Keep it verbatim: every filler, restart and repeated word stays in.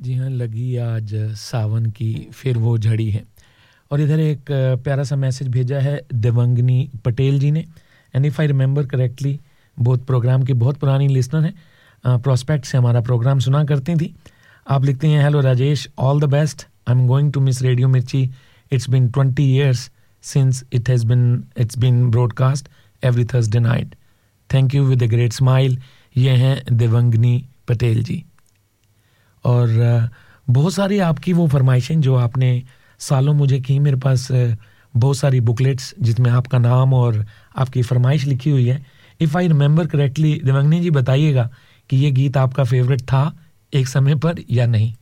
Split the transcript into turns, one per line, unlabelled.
जी हाँ, लगी आज सावन की फिर वो झड़ी है। और इधर एक प्यारा सा मैसेज भेजा है देवंगनी पटेल जी ने, and if I remember correctly बहुत प्रोग्राम की बहुत पुरानी लिसनर हैं, प्रोस्पेक्ट से हमारा प्रोग्राम सुना करती थी। आप लिखते हैं, hello Rajesh, all the best, I am going to miss radio मिर्ची, it's been twenty years since it has been it's been broadcast every Thursday night, thank you with a great smile. ये हैं देवंगनी पटेल जी। और बहुत सारी आपकी वो फरमाइशें जो आपने सालों मुझे की, मेरे पास बहुत सारी बुकलेट्स जिसमें आपका नाम और आपकी फरमाइश लिखी हुई है। इफ़ आई रिमेंबर करेक्टली, देवंगनी जी बताइएगा कि ये गीत आपका फेवरेट था एक समय पर या नहीं।